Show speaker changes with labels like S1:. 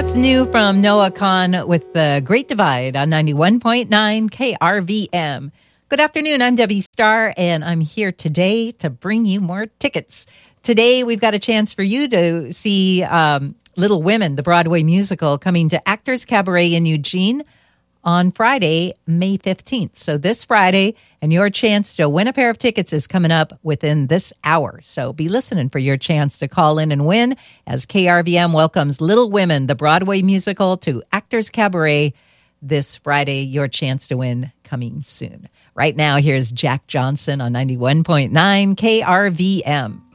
S1: That's new from Noah Kahn with The Great Divide on 91.9 KRVM. Good afternoon. I'm Debbie Starr, and I'm here today to bring you more tickets. Today, we've got a chance for you to see Little Women, the Broadway musical, coming to Actors Cabaret in Eugene on Friday, May 15th. So this Friday, and your chance to win a pair of tickets is coming up within this hour. So be listening for your chance to call in and win as KRVM welcomes Little Women, the Broadway musical, to Actors Cabaret this Friday. Your chance to win coming soon. Right now, here's Jack Johnson on 91.9 KRVM.